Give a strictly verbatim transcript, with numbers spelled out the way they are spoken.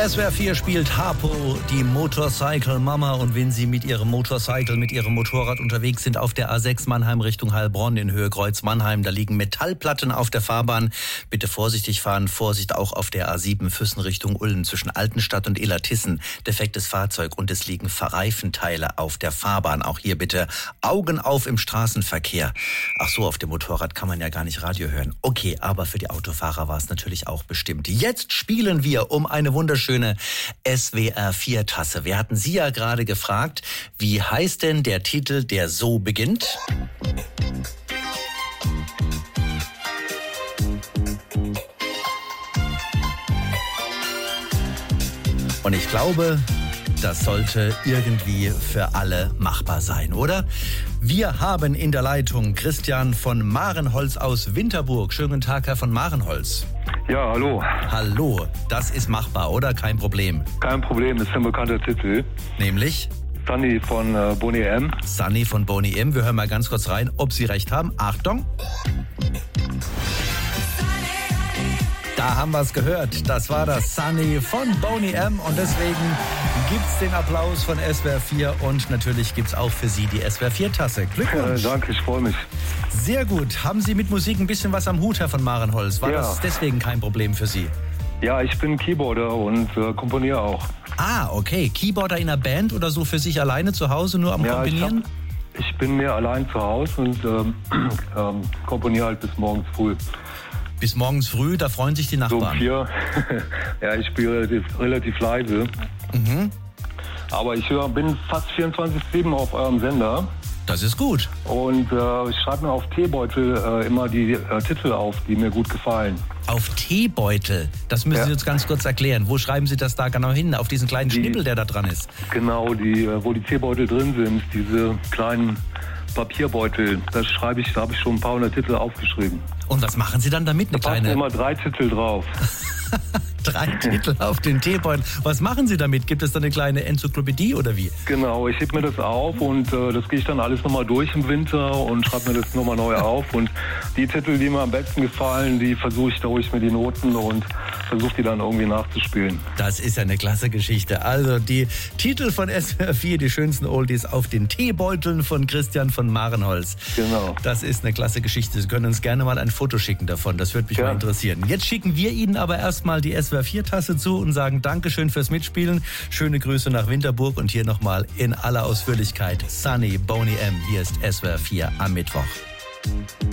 S W R vier spielt Harpo, die Motorcycle Mama. Und wenn Sie mit Ihrem Motorcycle, mit Ihrem Motorrad unterwegs sind auf der A sechs Mannheim Richtung Heilbronn in Höhe Kreuz Mannheim, da liegen Metallplatten auf der Fahrbahn. Bitte vorsichtig fahren, Vorsicht auch auf der A sieben Füssen Richtung Ulm zwischen Altenstadt und Illertissen. Defektes Fahrzeug und es liegen Reifenteile auf der Fahrbahn. Auch hier bitte Augen auf im Straßenverkehr. Ach so, auf dem Motorrad kann man ja gar nicht Radio hören. Okay, aber für die Autofahrer war es natürlich auch bestimmt. Jetzt spielen wir um eine wunderschöne S W R vier Tasse. Wir hatten Sie ja gerade gefragt, wie heißt denn der Titel, der so beginnt? Und ich glaube, das sollte irgendwie für alle machbar sein, oder? Wir haben in der Leitung Christian von Marenholz aus Winterburg. Schönen Tag, Herr von Marenholz. Ja, hallo. Hallo, das ist machbar, oder? Kein Problem. Kein Problem, das ist ein bekannter Titel. Nämlich? Sunny von äh, Boney M. Sunny von Boney M. Wir hören mal ganz kurz rein, ob Sie recht haben. Achtung! Da haben wir es gehört. Das war das Sunny von Boney M. Und deswegen gibt's den Applaus von S W R vier und natürlich gibt's auch für Sie die S W R vier Tasse. Glückwunsch. Ja, danke, ich freue mich. Sehr gut. Haben Sie mit Musik ein bisschen was am Hut, Herr von Marenholz? War ja. das deswegen kein Problem für Sie? Ja, ich bin Keyboarder und äh, komponiere auch. Ah, okay. Keyboarder in einer Band oder so für sich alleine zu Hause nur am ja, Komponieren? Ich, hab, ich bin mehr allein zu Hause und ähm, ähm, komponiere halt bis morgens früh. Bis morgens früh, da freuen sich die Nachbarn. So um vier. Ja, ich spiele relativ, relativ leise. Mhm. Aber ich hör, bin fast vierundzwanzig sieben auf eurem Sender. Das ist gut. Und äh, ich schreibe mir auf Teebeutel äh, immer die äh, Titel auf, die mir gut gefallen. Auf Teebeutel? Das müssen ja. Sie uns ganz kurz erklären. Wo schreiben Sie das da genau hin? Auf diesen kleinen die, Schnibbel, der da dran ist? Genau, die, wo die Teebeutel drin sind, diese kleinen Papierbeutel. Das schreibe ich, da habe ich schon ein paar hundert Titel aufgeschrieben. Und was machen Sie dann damit? Eine da passen kleine... immer drei Titel drauf. Drei Titel auf den Teebeutel. Was machen Sie damit? Gibt es da eine kleine Enzyklopädie oder wie? Genau, ich heb mir das auf und äh, das gehe ich dann alles nochmal durch im Winter und schreibe mir das nochmal neu auf. Und die Titel, die mir am besten gefallen, die versuche ich, da hole ich mir die Noten und versuche die dann irgendwie nachzuspielen. Das ist ja eine klasse Geschichte. Also die Titel von S W R vier, die schönsten Oldies auf den Teebeuteln von Christian von Marenholz. Genau. Das ist eine klasse Geschichte. Sie können uns gerne mal ein Foto schicken davon. Das würde mich ja. mal interessieren. Jetzt schicken wir Ihnen aber erstmal die S W R vier Tasse zu und sagen Dankeschön fürs Mitspielen. Schöne Grüße nach Winterburg und hier nochmal in aller Ausführlichkeit Sunny Boney M. Hier ist S W R vier am Mittwoch.